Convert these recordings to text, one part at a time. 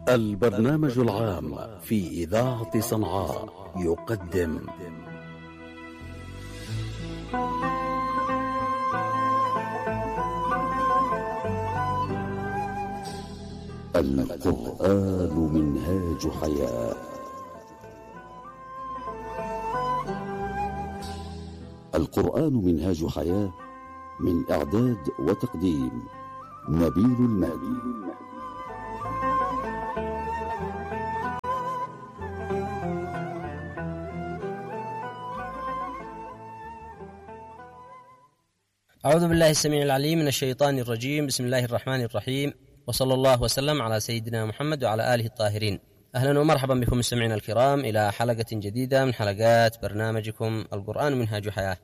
البرنامج العام في إذاعة صنعاء يقدم القرآن منهاج حياة. القرآن منهاج حياة، من إعداد وتقديم نبيل المهدي. أعوذ بالله السميع العليم من الشيطان الرجيم. بسم الله الرحمن الرحيم، وصلى الله وسلم على سيدنا محمد وعلى آله الطاهرين. أهلا ومرحبا بكم مستمعينا الكرام إلى حلقة جديدة من حلقات برنامجكم القرآن منهاج حياة.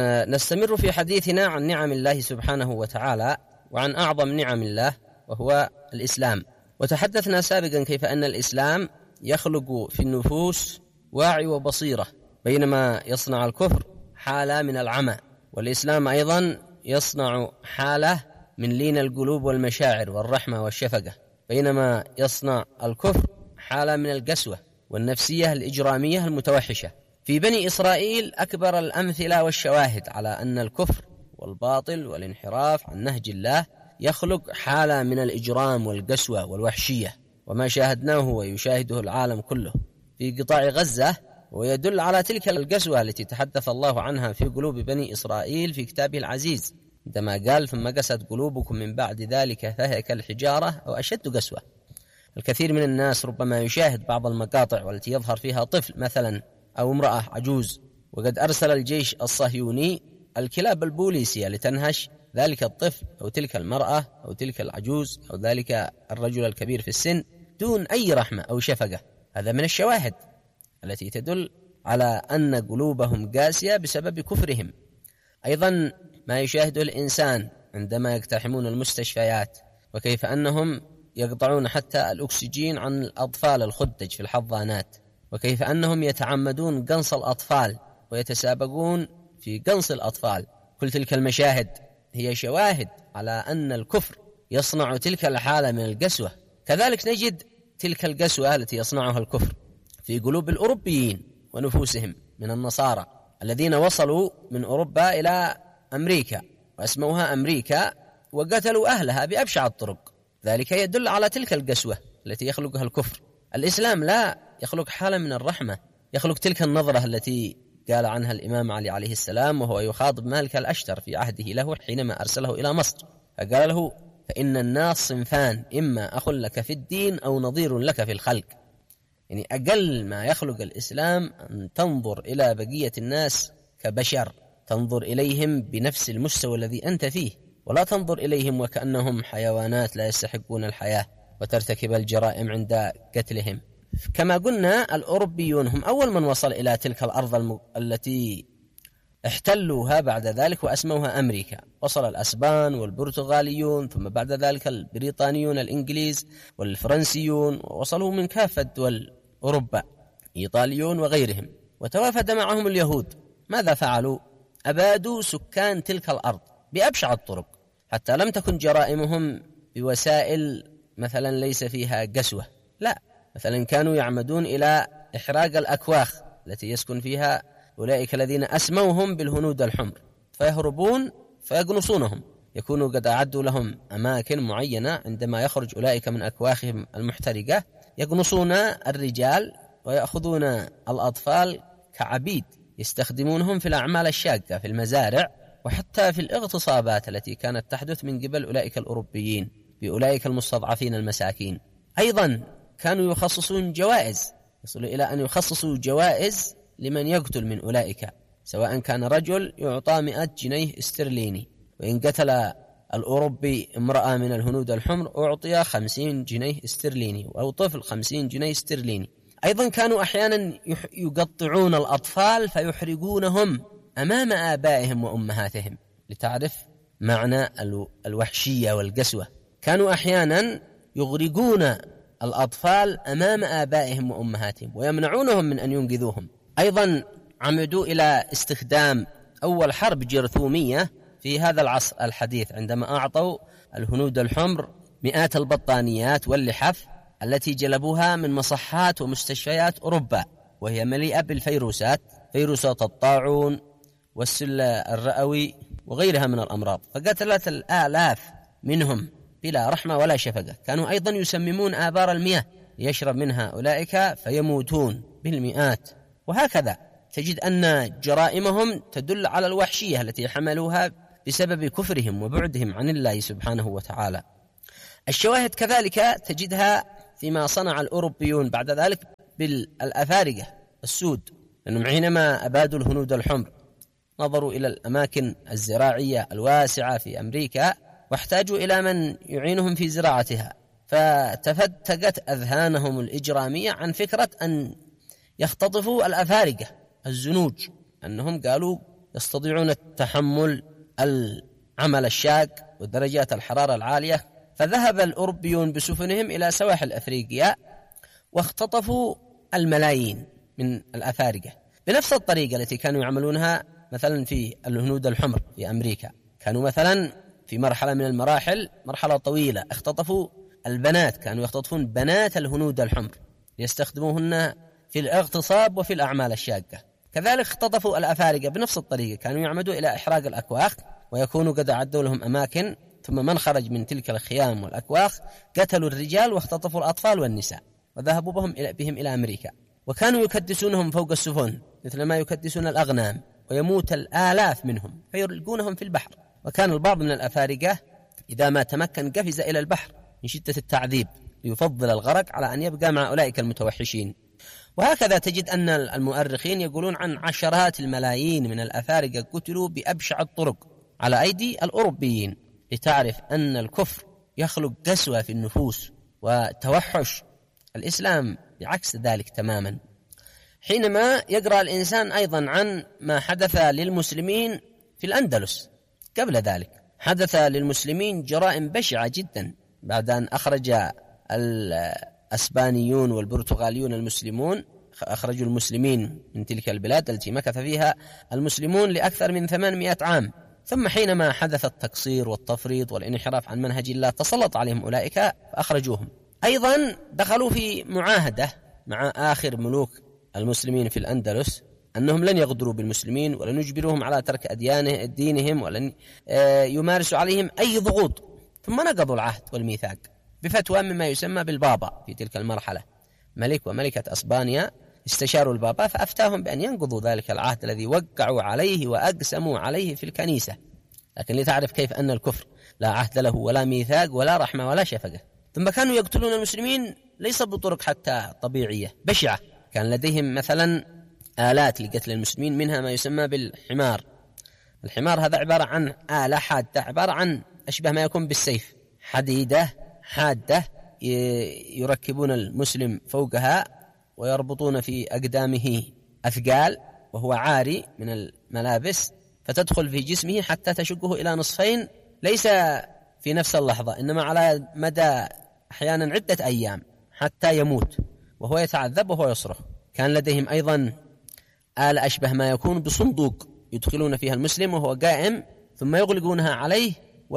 نستمر في حديثنا عن نعم الله سبحانه وتعالى وعن أعظم نعم الله وهو الإسلام. وتحدثنا سابقا كيف أن الإسلام يخلق في النفوس واعي وبصيرة، بينما يصنع الكفر حالة من العمى، والإسلام أيضا يصنع حالة من لين القلوب والمشاعر والرحمة والشفقة، بينما يصنع الكفر حالة من القسوة والنفسية الإجرامية المتوحشة. في بني إسرائيل أكبر الأمثلة والشواهد على أن الكفر والباطل والانحراف عن نهج الله يخلق حالة من الإجرام والقسوة والوحشية، وما شاهدناه ويشاهده العالم كله في قطاع غزة، ويدل على تلك القسوة التي تحدث الله عنها في قلوب بني إسرائيل في كتابه العزيز، عندما قال: ثم قست قلوبكم من بعد ذلك فهي كالحجارة أو أشد قسوة. الكثير من الناس ربما يشاهد بعض المقاطع والتي يظهر فيها طفل مثلا أو امرأة عجوز، وقد أرسل الجيش الصهيوني الكلاب البوليسية لتنهش ذلك الطفل أو تلك المرأة أو تلك العجوز أو ذلك الرجل الكبير في السن دون أي رحمة أو شفقة. هذا من الشواهد التي تدل على أن قلوبهم قاسية بسبب كفرهم. أيضا ما يشاهده الإنسان عندما يقتحمون المستشفيات، وكيف أنهم يقطعون حتى الأكسجين عن الأطفال الخدج في الحضانات، وكيف أنهم يتعمدون قنص الأطفال ويتسابقون في قنص الأطفال. كل تلك المشاهد هي شواهد على أن الكفر يصنع تلك الحالة من القسوة. كذلك نجد تلك القسوة التي يصنعها الكفر في قلوب الأوروبيين ونفوسهم من النصارى الذين وصلوا من أوروبا إلى أمريكا واسموها أمريكا وقتلوا أهلها بأبشع الطرق. ذلك يدل على تلك القسوة التي يخلقها الكفر. الإسلام لا يخلق حالة من الرحمة، يخلق تلك النظرة التي قال عنها الإمام علي عليه السلام وهو يخاطب مالك الأشتر في عهده له حينما أرسله إلى مصر، فقال له: فإن الناس صنفان، إما أخ لك في الدين أو نظير لك في الخلق. يعني أقل ما يخلق الإسلام أن تنظر إلى بقية الناس كبشر، تنظر إليهم بنفس المستوى الذي أنت فيه، ولا تنظر إليهم وكأنهم حيوانات لا يستحقون الحياة وترتكب الجرائم عند قتلهم. كما قلنا الأوروبيون هم أول من وصل إلى تلك الأرض التي احتلوها بعد ذلك وأسموها أمريكا. وصل الأسبان والبرتغاليون، ثم بعد ذلك البريطانيون الإنجليز والفرنسيون، ووصلوا من كافة دول أوروبا، إيطاليون وغيرهم، وتوافد معهم اليهود. ماذا فعلوا؟ أبادوا سكان تلك الأرض بأبشع الطرق، حتى لم تكن جرائمهم بوسائل مثلا ليس فيها قسوة، لا، مثلا كانوا يعمدون إلى إحراق الأكواخ التي يسكن فيها أولئك الذين أسموهم بالهنود الحمر، فيهربون فيقنصونهم. يكونوا قد أعدوا لهم أماكن معينة، عندما يخرج أولئك من أكواخهم المحترقة يقنصون الرجال ويأخذون الأطفال كعبيد، يستخدمونهم في الأعمال الشاقة في المزارع وحتى في الاغتصابات التي كانت تحدث من قبل أولئك الأوروبيين بأولئك المستضعفين المساكين. أيضا كانوا يخصصون جوائز، يصلوا إلى أن يخصصوا جوائز لمن يقتل من أولئك، سواء كان رجل يعطى 100 جنيه استرليني، وإن قتل الأوروبي امرأة من الهنود الحمر أعطي 50 جنيه استرليني، أو طفل 50 جنيه استرليني. أيضا كانوا أحيانا يقطعون الأطفال فيحرقونهم أمام آبائهم وأمهاتهم، لتعرف معنى الوحشية والقسوة. كانوا أحيانا يغرقون الأطفال أمام آبائهم وأمهاتهم ويمنعونهم من أن ينقذوهم. أيضا عمدوا إلى استخدام أول حرب جرثومية في هذا العصر الحديث، عندما أعطوا الهنود الحمر مئات البطانيات واللحاف التي جلبوها من مصحات ومستشفيات أوروبا، وهي مليئة بالفيروسات، فيروسات الطاعون والسل الرئوي وغيرها من الأمراض، فقتلت الآلاف منهم بلا رحمة ولا شفقة. كانوا أيضا يسممون آبار المياه ليشرب منها أولئك فيموتون بالمئات. وهكذا تجد أن جرائمهم تدل على الوحشية التي حملوها بسبب كفرهم وبعدهم عن الله سبحانه وتعالى. الشواهد كذلك تجدها فيما صنع الأوروبيون بعد ذلك بالأفارقة السود، لأنهم حينما أبادوا الهنود الحمر نظروا إلى الأماكن الزراعية الواسعة في أمريكا واحتاجوا إلى من يعينهم في زراعتها، فتفتقت أذهانهم الإجرامية عن فكرة أن يختطفوا الأفارقة الزنوج، أنهم قالوا يستطيعون التحمل العمل الشاق ودرجات الحرارة العالية. فذهب الأوروبيون بسفنهم إلى سواحل أفريقيا واختطفوا الملايين من الأفارقة بنفس الطريقة التي كانوا يعملونها مثلا في الهنود الحمر في أمريكا. كانوا مثلا في مرحلة من المراحل، مرحلة طويلة، اختطفوا البنات، كانوا يختطفون بنات الهنود الحمر ليستخدموهن في الاغتصاب وفي الأعمال الشاقة. كذلك اختطفوا الأفارقة بنفس الطريقة، كانوا يعمدوا إلى إحراق الأكواخ ويكونوا قد أعدوا لهم أماكن، ثم من خرج من تلك الخيام والأكواخ قتلوا الرجال واختطفوا الأطفال والنساء وذهبوا بهم إلى أمريكا، وكانوا يكدسونهم فوق السفن مثل ما يكدسون الأغنام، ويموت الآلاف منهم فيلقونهم في البحر. وكان البعض من الأفارقة إذا ما تمكن قفز إلى البحر من شدة التعذيب ليفضل الغرق على أن يبقى مع أولئك المتوحشين. وهكذا تجد أن المؤرخين يقولون عن عشرات الملايين من الأفارقة قتلوا بأبشع الطرق على أيدي الأوروبيين، لتعرف أن الكفر يخلق قسوة في النفوس وتوحش. الإسلام بعكس ذلك تماما. حينما يقرأ الإنسان أيضا عن ما حدث للمسلمين في الأندلس قبل ذلك، حدث للمسلمين جرائم بشعة جدا بعد أن أخرج الأسبانيون والبرتغاليون المسلمون، أخرجوا المسلمين من تلك البلاد التي مكث فيها المسلمون لأكثر من 800 عام. ثم حينما حدث التقصير والتفريط والانحراف عن منهج الله تسلط عليهم أولئك فأخرجوهم. أيضا دخلوا في معاهدة مع آخر ملوك المسلمين في الأندلس أنهم لن يغدروا بالمسلمين ولن يجبروهم على ترك دينهم ولن يمارسوا عليهم أي ضغوط. ثم نقضوا العهد والميثاق بفتوى مما يسمى بالبابا. في تلك المرحلة ملك وملكة أسبانيا استشاروا البابا فأفتاهم بأن ينقضوا ذلك العهد الذي وقعوا عليه وأقسموا عليه في الكنيسة. لكن لتعرف كيف أن الكفر لا عهد له ولا ميثاق ولا رحمة ولا شفقة. ثم كانوا يقتلون المسلمين ليس بطرق حتى طبيعية بشعة، كان لديهم مثلا آلات لقتل المسلمين، منها ما يسمى بالحمار. الحمار هذا عبارة عن آلة حادة، عبارة عن أشبه ما يكون بالسيف، حديدة حادة يركبون المسلم فوقها ويربطون في أقدامه أثقال وهو عاري من الملابس، فتدخل في جسمه حتى تشقه إلى نصفين، ليس في نفس اللحظة إنما على مدى أحيانا عدة أيام حتى يموت وهو يتعذب وهو يصرخ. كان لديهم أيضا آلة أشبه ما يكون بصندوق يدخلون فيها المسلم وهو قائم ثم يغلقونها عليه،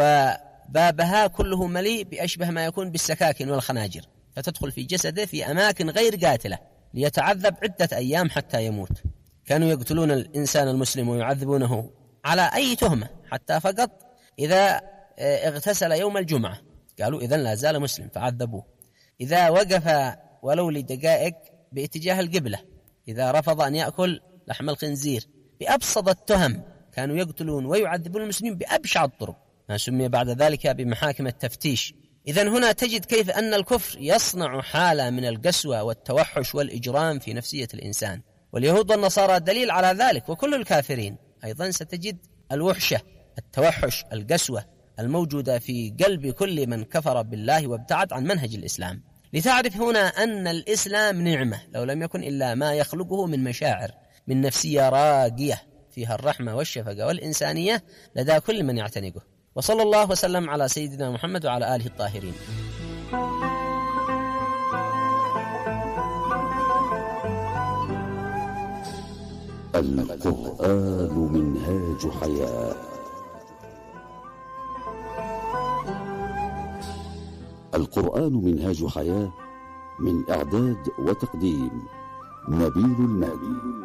وبابها كله مليء بأشبه ما يكون بالسكاكين والخناجر، فتدخل في جسده في أماكن غير قاتلة ليتعذب عدة أيام حتى يموت. كانوا يقتلون الإنسان المسلم ويعذبونه على أي تهمة، حتى فقط إذا اغتسل يوم الجمعة قالوا إذن لا زال مسلم فعذبوه، إذا وقف ولو لدقائق باتجاه القبلة، إذا رفض أن يأكل لحم الخنزير، بأبسط التهم كانوا يقتلون ويعذبون المسلمين بأبشع الطرق، ما سمي بعد ذلك بمحاكم التفتيش. إذن هنا تجد كيف أن الكفر يصنع حالة من القسوة والتوحش والإجرام في نفسية الإنسان، واليهود والنصارى دليل على ذلك، وكل الكافرين أيضا ستجد الوحشة التوحش القسوة الموجودة في قلب كل من كفر بالله وابتعد عن منهج الإسلام. لتعرف هنا أن الإسلام نعمة لو لم يكن إلا ما يخلقه من مشاعر، من نفسية راقية فيها الرحمة والشفقة والإنسانية لدى كل من يعتنقه. وصلى الله وسلم على سيدنا محمد وعلى آله الطاهرين. القرآن منهاج حياة. القرآن منهاج حياة من إعداد وتقديم نبيل المهدي.